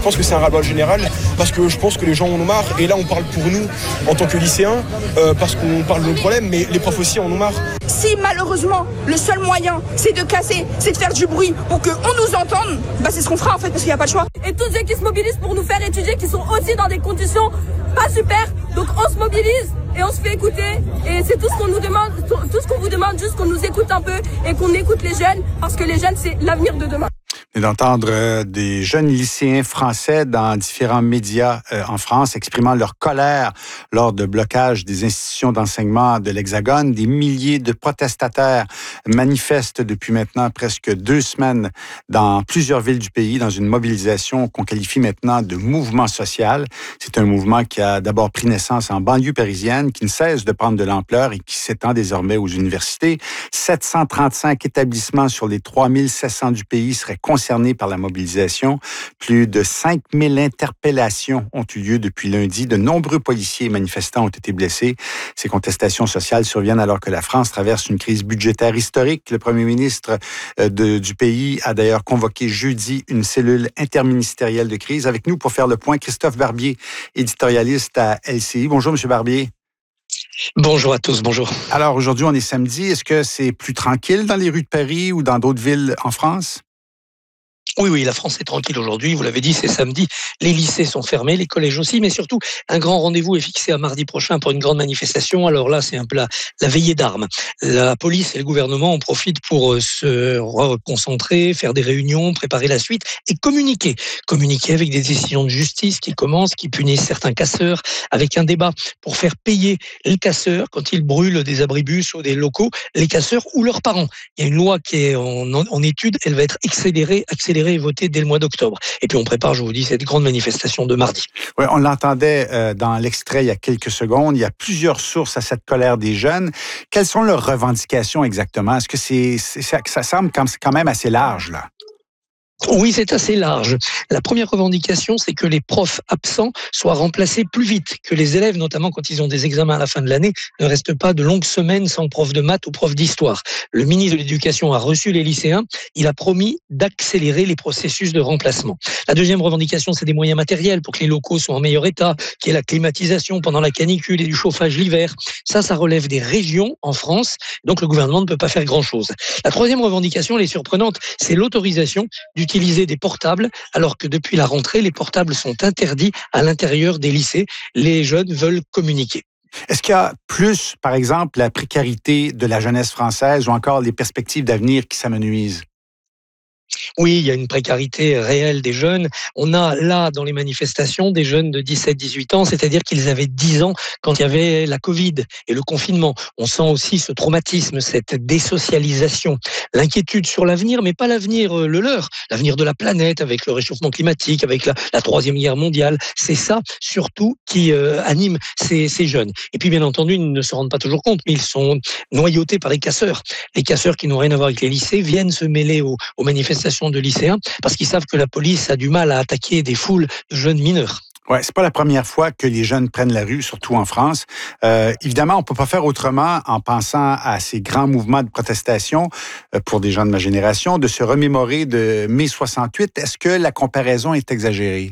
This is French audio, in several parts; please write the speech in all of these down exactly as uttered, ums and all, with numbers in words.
pense que c'est un ras-le-bas général parce que je pense que les gens en ont marre. Et là, on parle pour nous en tant que lycéens euh, parce qu'on parle de nos problèmes, mais les profs aussi en ont marre. Si malheureusement, le seul moyen, c'est de casser, c'est de faire du bruit pour qu'on nous entende, bah c'est ce qu'on fera en fait parce qu'il n'y a pas de choix. Et tous ceux qui se mobilisent pour nous faire étudier, qui sont aussi dans des conditions pas super, donc on se mobilise et on se fait écouter. Et c'est tout ce qu'on nous demande, tout ce qu'on vous demande, juste qu'on nous écoute un peu et qu'on écoute les jeunes, parce que les jeunes, c'est l'avenir de demain. Et d'entendre euh, des jeunes lycéens français dans différents médias euh, en France exprimant leur colère lors de blocage des institutions d'enseignement de l'Hexagone. Des milliers de protestataires manifestent depuis maintenant presque deux semaines dans plusieurs villes du pays dans une mobilisation qu'on qualifie maintenant de mouvement social. C'est un mouvement qui a d'abord pris naissance en banlieue parisienne, qui ne cesse de prendre de l'ampleur et qui s'étend désormais aux universités. sept cent trente-cinq établissements sur les trois mille sept cents du pays seraient concernés par la mobilisation. Plus de cinq mille interpellations ont eu lieu depuis lundi. De nombreux policiers et manifestants ont été blessés. Ces contestations sociales surviennent alors que la France traverse une crise budgétaire historique. Le premier ministre de, du pays a d'ailleurs convoqué jeudi une cellule interministérielle de crise. Avec nous pour faire le point, Christophe Barbier, éditorialiste à L C I. Bonjour, M. Barbier. Bonjour à tous, bonjour. Alors aujourd'hui, on est samedi. Est-ce que c'est plus tranquille dans les rues de Paris ou dans d'autres villes en France? Oui, oui, la France est tranquille aujourd'hui. Vous l'avez dit, c'est samedi. Les lycées sont fermés, les collèges aussi, mais surtout, un grand rendez-vous est fixé à mardi prochain pour une grande manifestation. Alors là, c'est un peu la, la veillée d'armes. La police et le gouvernement en profitent pour se reconcentrer, faire des réunions, préparer la suite et communiquer. Communiquer avec des décisions de justice qui commencent, qui punissent certains casseurs, avec un débat pour faire payer les casseurs quand ils brûlent des abribus ou des locaux, les casseurs ou leurs parents. Il y a une loi qui est en, en étude, elle va être accélérée, accélérée et votée dès le mois d'octobre. Et puis on prépare, je vous dis, cette grande manifestation de mardi. Oui, on l'entendait euh, dans l'extrait il y a quelques secondes. Il y a plusieurs sources à cette colère des jeunes. Quelles sont leurs revendications exactement? Est-ce que c'est, c'est ça, ça semble quand même assez large, là? Oui, c'est assez large. La première revendication, c'est que les profs absents soient remplacés plus vite, que les élèves, notamment quand ils ont des examens à la fin de l'année, ne restent pas de longues semaines sans prof de maths ou prof d'histoire. Le ministre de l'Éducation a reçu les lycéens. Il a promis d'accélérer les processus de remplacement. La deuxième revendication, c'est des moyens matériels pour que les locaux soient en meilleur état, qu'il y ait la climatisation pendant la canicule et du chauffage l'hiver. Ça, ça relève des régions en France. Donc le gouvernement ne peut pas faire grand-chose. La troisième revendication, elle est surprenante, c'est l'autorisation du utiliser des portables, alors que depuis la rentrée, les portables sont interdits à l'intérieur des lycées. Les jeunes veulent communiquer. Est-ce qu'il y a plus, par exemple, la précarité de la jeunesse française ou encore les perspectives d'avenir qui s'amenuisent? Oui, il y a une précarité réelle des jeunes. On a là, dans les manifestations, des jeunes de dix-sept dix-huit ans, c'est-à-dire qu'ils avaient dix ans quand il y avait la Covid et le confinement. On sent aussi ce traumatisme, cette désocialisation, l'inquiétude sur l'avenir, mais pas l'avenir le leur, l'avenir de la planète avec le réchauffement climatique, avec la, la troisième guerre mondiale. C'est ça, surtout, qui euh, anime ces, ces jeunes. Et puis, bien entendu, ils ne se rendent pas toujours compte, mais ils sont noyautés par les casseurs. Les casseurs qui n'ont rien à voir avec les lycées viennent se mêler aux, aux manifestations de lycéens parce qu'ils savent que la police a du mal à attaquer des foules de jeunes mineurs. Ouais, c'est pas la première fois que les jeunes prennent la rue, surtout en France. Euh, évidemment, on peut pas faire autrement en pensant à ces grands mouvements de protestation euh, pour des gens de ma génération, de se remémorer de mai soixante-huit. Est-ce que la comparaison est exagérée?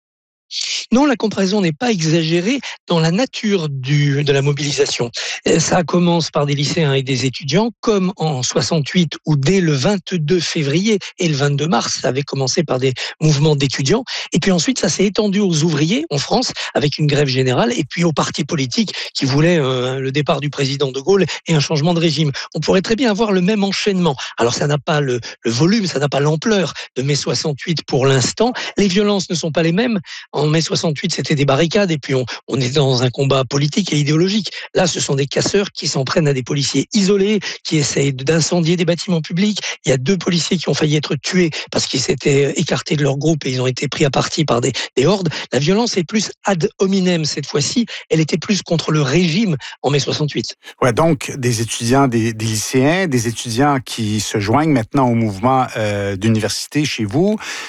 Non, la comparaison n'est pas exagérée dans la nature du, de la mobilisation. Ça commence par des lycéens et des étudiants, comme en soixante-huit, où dès le vingt-deux février et le vingt-deux mars, ça avait commencé par des mouvements d'étudiants. Et puis ensuite, ça s'est étendu aux ouvriers en France, avec une grève générale, et puis aux partis politiques qui voulaient euh, le départ du président de Gaulle et un changement de régime. On pourrait très bien avoir le même enchaînement. Alors ça n'a pas le, le volume, ça n'a pas l'ampleur de mai soixante-huit pour l'instant. Les violences ne sont pas les mêmes. En mai soixante-huit, c'était des barricades et puis on, on est dans un combat politique et idéologique. Là, ce sont des casseurs qui s'en prennent à des policiers isolés, qui essayent d'incendier des bâtiments publics. Il y a deux policiers qui ont failli être tués parce qu'ils s'étaient écartés de leur groupe et ils ont été pris à partie par des, des hordes. La violence est plus ad hominem cette fois-ci. Elle était plus contre le régime en mai soixante-huit. Ouais, donc des étudiants, des, des lycéens, des étudiants qui se joignent maintenant au mouvement euh, d'université chez vous.